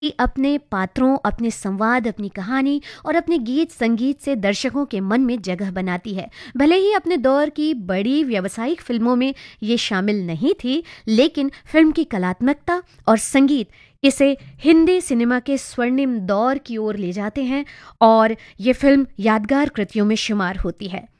कि अपने पात्रों, अपने संवाद, अपनी कहानी और अपने गीत संगीत से दर्शकों के मन में जगह बनाती है। भले ही अपने दौर की बड़ी व्यावसायिक फिल्मों में ये शामिल नहीं थी, लेकिन फिल्म की कलात्मकता और संगीत इसे हिंदी सिनेमा के स्वर्णिम दौर की ओर ले जाते हैं और ये फिल्म यादगार कृतियों में शुमार होती है।